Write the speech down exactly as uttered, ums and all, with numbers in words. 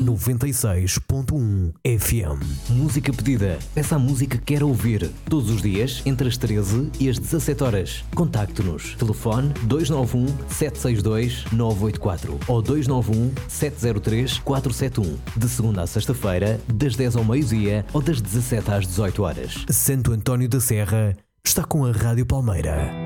noventa e seis ponto um F M. Música pedida. Peça a música que quer ouvir. Todos os dias, entre as treze e as dezassete horas. Contacte-nos. Telefone dois nove um, sete seis dois, nove oito quatro ou dois nove um, sete zero três, quatro sete um. De segunda a sexta-feira, das dez ao meio-dia ou das dezassete às dezoito horas. Santo António da Serra está com a Rádio Palmeira.